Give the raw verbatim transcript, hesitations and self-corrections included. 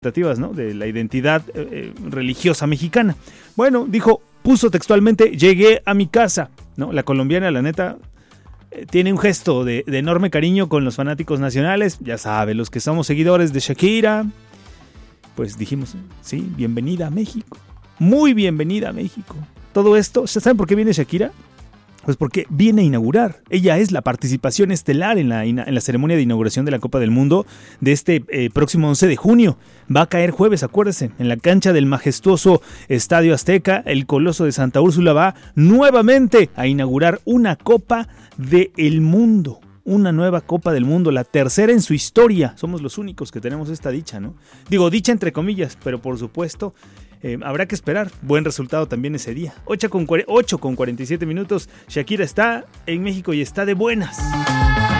¿no? De la identidad eh, religiosa mexicana. Bueno, dijo, puso textualmente, llegué a mi casa, ¿no? La colombiana, la neta, eh, tiene un gesto de, de enorme cariño con los fanáticos nacionales, ya sabe, los que somos seguidores de Shakira, pues dijimos, sí, bienvenida a México, muy bienvenida a México. Todo esto, ¿saben por qué viene Shakira? Pues porque viene a inaugurar. Ella es la participación estelar en la, en la ceremonia de inauguración de la Copa del Mundo de este eh, próximo once de junio. Va a caer jueves, acuérdense, en la cancha del majestuoso Estadio Azteca. El Coloso de Santa Úrsula va nuevamente a inaugurar una Copa del Mundo. Una nueva Copa del Mundo, la tercera en su historia. Somos los únicos que tenemos esta dicha, ¿no? Digo, dicha entre comillas, pero por supuesto... Eh, habrá que esperar. Buen resultado también ese día. ocho con cuarenta y siete minutos. Shakira está en México y está de buenas.